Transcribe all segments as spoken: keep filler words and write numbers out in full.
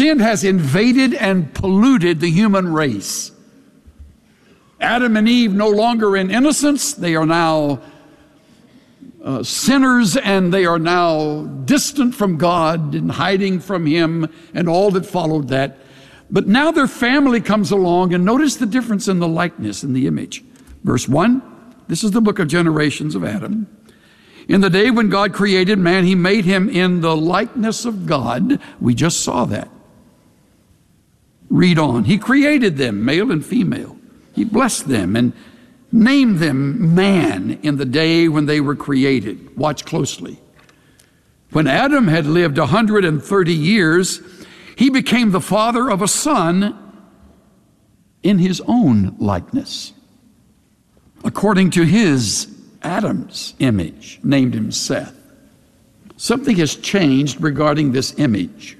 Sin has invaded and polluted the human race. Adam and Eve no longer in innocence. They are now uh, sinners, and they are now distant from God and hiding from Him and all that followed that. But now their family comes along, and notice the difference in the likeness and the image. Verse one, this is the book of generations of Adam. In the day when God created man, He made him in the likeness of God. We just saw that. Read on. He created them, male and female. He blessed them and named them man in the day when they were created. Watch closely. When Adam had lived one hundred thirty years, he became the father of a son in his own likeness, according to his, Adam's, image, named him Seth. Something has changed regarding this image.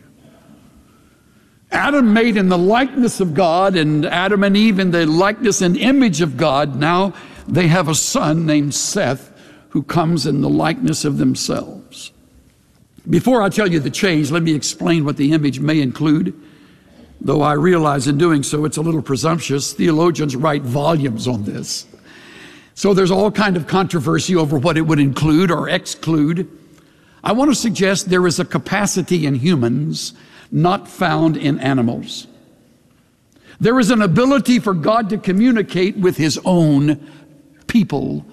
Adam made in the likeness of God, and Adam and Eve in the likeness and image of God. Now they have a son named Seth who comes in the likeness of themselves. Before I tell you the change, let me explain what the image may include. Though I realize in doing so it's a little presumptuous. Theologians write volumes on this. So there's all kind of controversy over what it would include or exclude. I want to suggest there is a capacity in humans not found in animals. There is an ability for God to communicate with His own people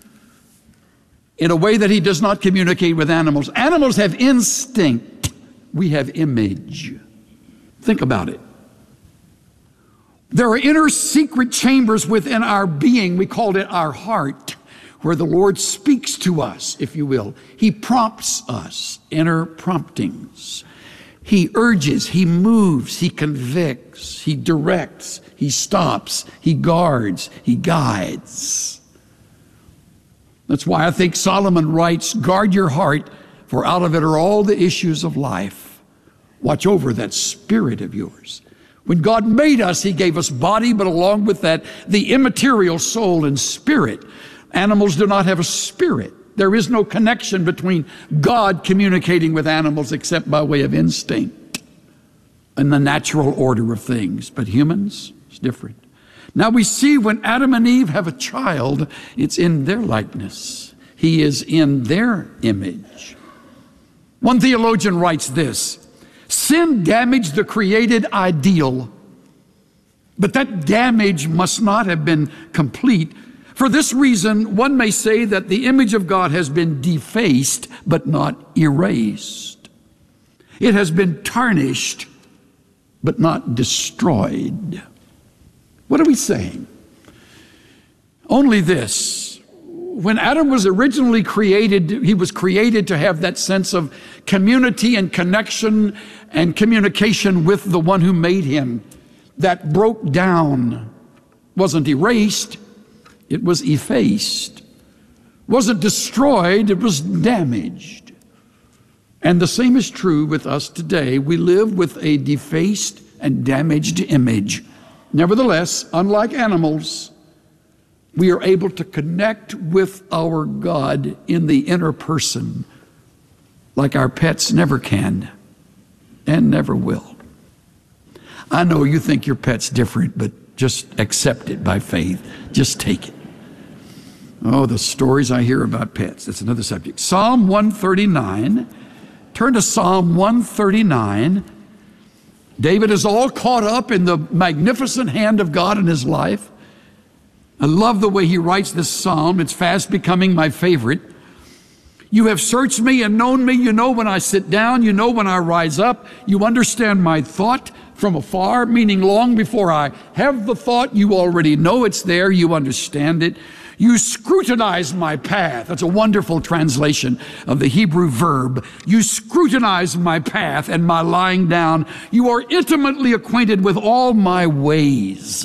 in a way that He does not communicate with animals. Animals have instinct. We have image. Think about it. There are inner secret chambers within our being. We called it our heart, where the Lord speaks to us, if you will. He prompts us, inner promptings. He urges, He moves, He convicts, He directs, He stops, He guards, He guides. That's why I think Solomon writes, guard your heart, for out of it are all the issues of life. Watch over that spirit of yours. When God made us, He gave us body, but along with that, the immaterial soul and spirit. Animals do not have a spirit. There is no connection between God communicating with animals except by way of instinct and the natural order of things. But humans, it's different. Now we see when Adam and Eve have a child, it's in their likeness. He is in their image. One theologian writes this: sin damaged the created ideal, but that damage must not have been complete. For this reason, one may say that the image of God has been defaced, but not erased. It has been tarnished, but not destroyed. What are we saying? Only this. When Adam was originally created, he was created to have that sense of community and connection and communication with the one who made him. That broke down, wasn't erased. It was effaced. Wasn't destroyed, it was damaged. And the same is true with us today. We live with a defaced and damaged image. Nevertheless, unlike animals, we are able to connect with our God in the inner person like our pets never can and never will. I know you think your pet's different, but just accept it by faith. Just take it. Oh, the stories I hear about pets. That's another subject. Psalm one thirty-nine. Turn to Psalm one thirty-nine. David is all caught up in the magnificent hand of God in his life. I love the way he writes this psalm. It's fast becoming my favorite. You have searched me and known me. You know when I sit down. You know when I rise up. You understand my thought from afar, meaning long before I have the thought, you already know it's there. You understand it. You scrutinize my path. That's a wonderful translation of the Hebrew verb. You scrutinize my path and my lying down. You are intimately acquainted with all my ways.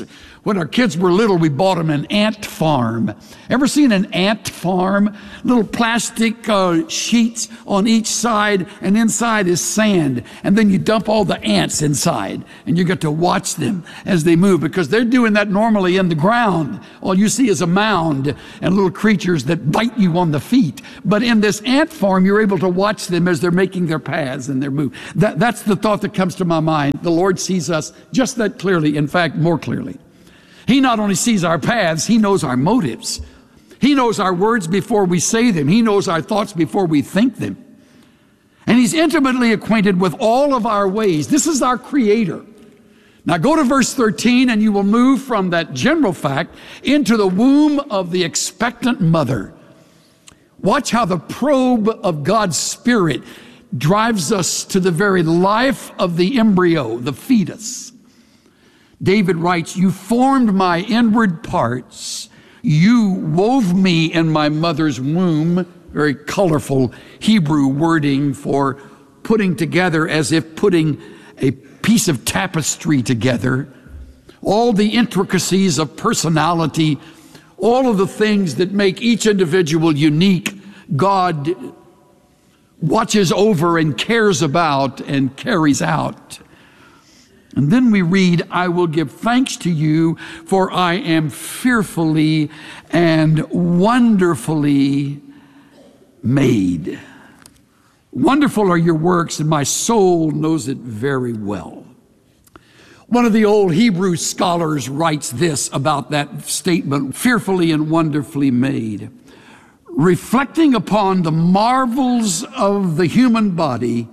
When our kids were little, we bought them an ant farm. Ever seen an ant farm? Little plastic uh, sheets on each side, and inside is sand. And then you dump all the ants inside, and you get to watch them as they move, because they're doing that normally in the ground. All you see is a mound and little creatures that bite you on the feet. But in this ant farm, you're able to watch them as they're making their paths and their move. That, that's the thought that comes to my mind. The Lord sees us just that clearly, in fact, more clearly. He not only sees our paths, He knows our motives. He knows our words before we say them. He knows our thoughts before we think them. And He's intimately acquainted with all of our ways. This is our Creator. Now go to verse thirteen, and you will move from that general fact into the womb of the expectant mother. Watch how the probe of God's Spirit drives us to the very life of the embryo, the fetus. David writes, "You formed my inward parts. You wove me in my mother's womb." Very colorful Hebrew wording for putting together, as if putting a piece of tapestry together. All the intricacies of personality, all of the things that make each individual unique, God watches over and cares about and carries out. And then we read, "I will give thanks to you, for I am fearfully and wonderfully made. Wonderful are your works, and my soul knows it very well." One of the old Hebrew scholars writes this about that statement, fearfully and wonderfully made. Reflecting upon the marvels of the human body,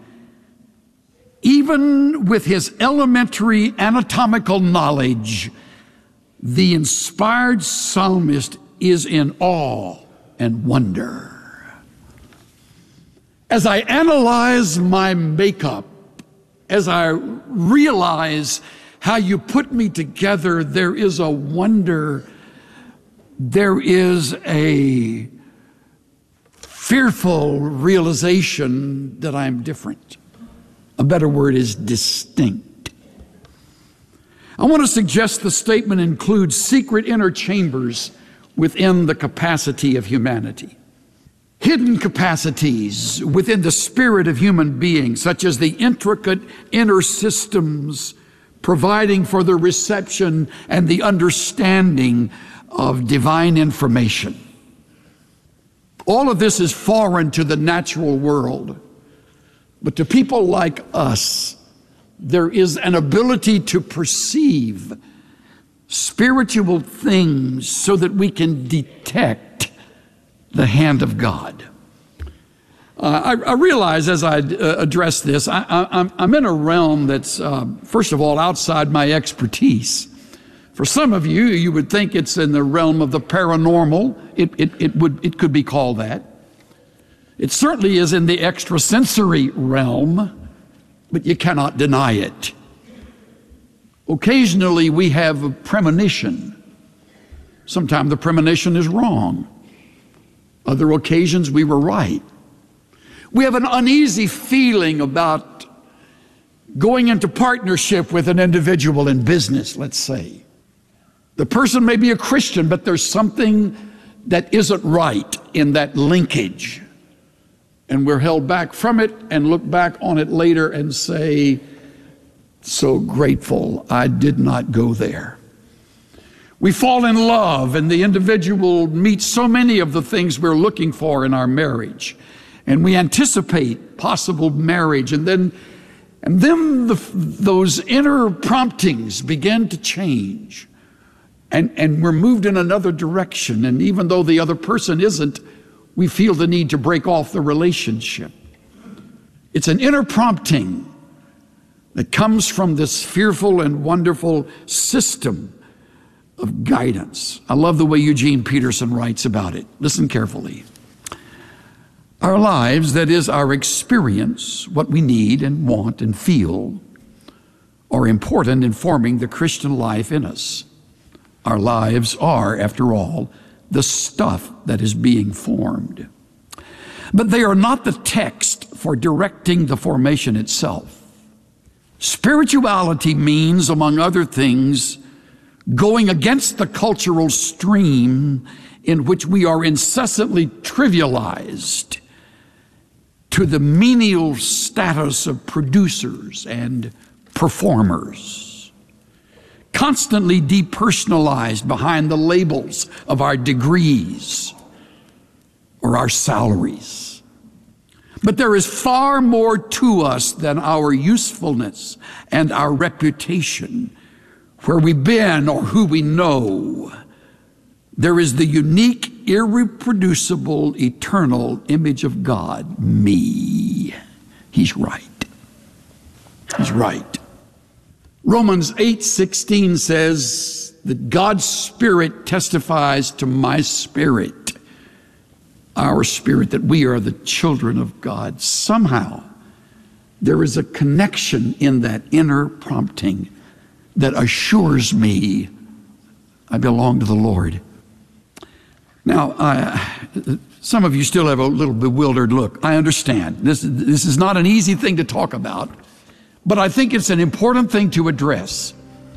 even with his elementary anatomical knowledge, the inspired psalmist is in awe and wonder. As I analyze my makeup, as I realize how you put me together, there is a wonder, there is a fearful realization that I'm different. A better word is distinct. I want to suggest the statement includes secret inner chambers within the capacity of humanity. Hidden capacities within the spirit of human beings, such as the intricate inner systems providing for the reception and the understanding of divine information. All of this is foreign to the natural world. But to people like us, there is an ability to perceive spiritual things so that we can detect the hand of God. Uh, I, I realize as I uh, address this, I, I, I'm, I'm in a realm that's, uh, first of all, outside my expertise. For some of you, you would think it's in the realm of the paranormal. It, it, it, would, it could be called that. It certainly is in the extrasensory realm, but you cannot deny it. Occasionally we have a premonition. Sometimes the premonition is wrong. Other occasions we were right. We have an uneasy feeling about going into partnership with an individual in business, let's say. The person may be a Christian, but there's something that isn't right in that linkage. And we're held back from it and look back on it later and say, so grateful I did not go there. We fall in love, and the individual meets so many of the things we're looking for in our marriage. And we anticipate possible marriage, and then, and then the, those inner promptings begin to change. And, and we're moved in another direction. And even though the other person isn't, we feel the need to break off the relationship. It's an inner prompting that comes from this fearful and wonderful system of guidance. I love the way Eugene Peterson writes about it. Listen carefully. Our lives, that is our experience, what we need and want and feel, are important in forming the Christian life in us. Our lives are, after all, the stuff that is being formed. But they are not the text for directing the formation itself. Spirituality means, among other things, going against the cultural stream in which we are incessantly trivialized to the menial status of producers and performers, constantly depersonalized behind the labels of our degrees or our salaries. But there is far more to us than our usefulness and our reputation, where we've been or who we know. There is the unique, irreproducible, eternal image of God, me. He's right. He's right. Romans eight sixteen says that God's Spirit testifies to my spirit, our spirit, that we are the children of God. Somehow, there is a connection in that inner prompting that assures me I belong to the Lord. Now, uh, some of you still have a little bewildered look. I understand. This, this is not an easy thing to talk about, but I think it's an important thing to address.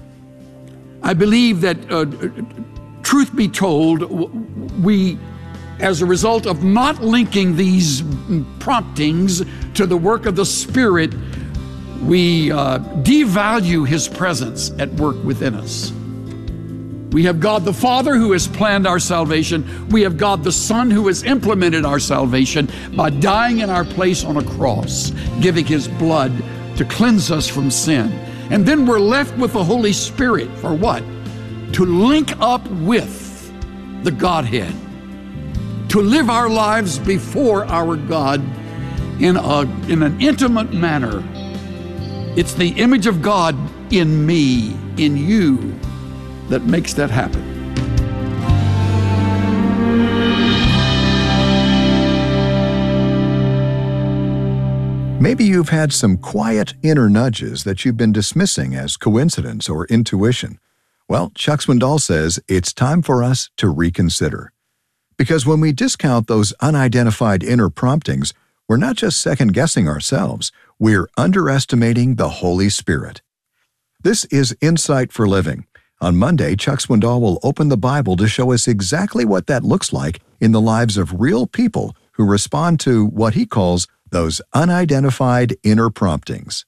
I believe that, uh, truth be told, we, as a result of not linking these promptings to the work of the Spirit, we uh, devalue His presence at work within us. We have God the Father who has planned our salvation. We have God the Son who has implemented our salvation by dying in our place on a cross, giving His blood to cleanse us from sin. And then we're left with the Holy Spirit for what? To link up with the Godhead, to live our lives before our God in, a, in an intimate manner. It's the image of God in me, in you, that makes that happen. Maybe you've had some quiet inner nudges that you've been dismissing as coincidence or intuition. Well, Chuck Swindoll says it's time for us to reconsider. Because when we discount those unidentified inner promptings, we're not just second-guessing ourselves, we're underestimating the Holy Spirit. This is Insight for Living. On Monday, Chuck Swindoll will open the Bible to show us exactly what that looks like in the lives of real people who respond to what he calls those unidentified inner promptings.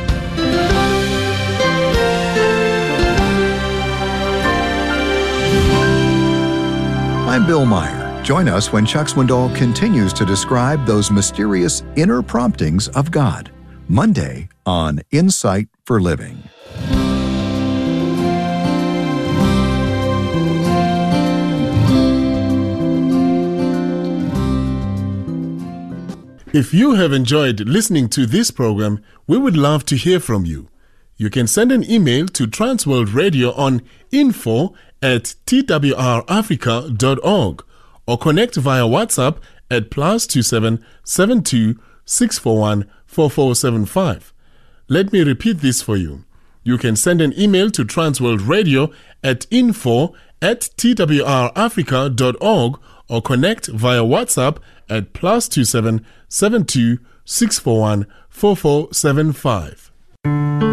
I'm Bill Meyer. Join us when Chuck Swindoll continues to describe those mysterious inner promptings of God. Monday on Insight for Living. If you have enjoyed listening to this program, we would love to hear from you. You can send an email to Transworld Radio on info at t w r africa dot org or connect via WhatsApp at plus two seven seven two six four one four four seven five. Let me repeat this for you. You can send an email to Transworld Radio at info at t w r africa dot org or connect via WhatsApp at plus two seven seven two six four one four four seven five.